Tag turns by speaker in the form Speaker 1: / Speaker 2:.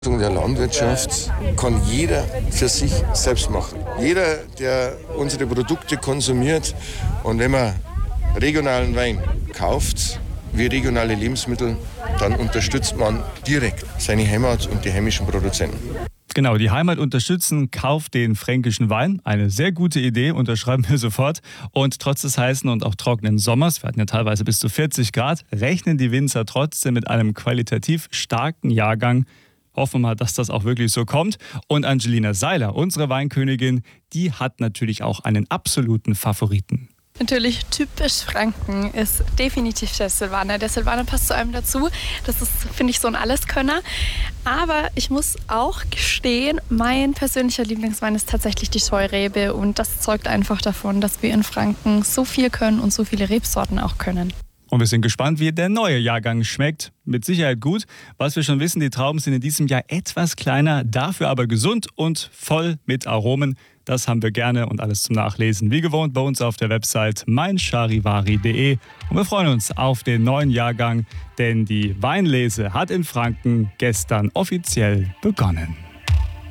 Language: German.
Speaker 1: Der Landwirtschaft kann jeder für sich selbst machen. Jeder, der unsere Produkte konsumiert, und wenn man regionalen Wein kauft, wie regionale Lebensmittel, dann unterstützt man direkt seine Heimat und die heimischen Produzenten.
Speaker 2: Genau, die Heimat unterstützen, kauft den fränkischen Wein. Eine sehr gute Idee, unterschreiben wir sofort. Und trotz des heißen und auch trockenen Sommers, wir hatten ja teilweise bis zu 40 Grad, rechnen die Winzer trotzdem mit einem qualitativ starken Jahrgang. Hoffen wir mal, dass das auch wirklich so kommt. Und Angelina Seiler, unsere Weinkönigin, die hat natürlich auch einen absoluten Favoriten.
Speaker 3: Natürlich typisch Franken ist definitiv der Silvaner. Der Silvaner passt zu einem dazu. Das ist, finde ich, so ein Alleskönner. Aber ich muss auch gestehen, mein persönlicher Lieblingswein ist tatsächlich die Scheurebe. Und das zeugt einfach davon, dass wir in Franken so viel können und so viele Rebsorten auch können.
Speaker 2: Und wir sind gespannt, wie der neue Jahrgang schmeckt. Mit Sicherheit gut. Was wir schon wissen, die Trauben sind in diesem Jahr etwas kleiner, dafür aber gesund und voll mit Aromen. Das haben wir gerne und alles zum Nachlesen. Wie gewohnt bei uns auf der Website meincharivari.de. Und wir freuen uns auf den neuen Jahrgang, denn die Weinlese hat in Franken gestern offiziell begonnen.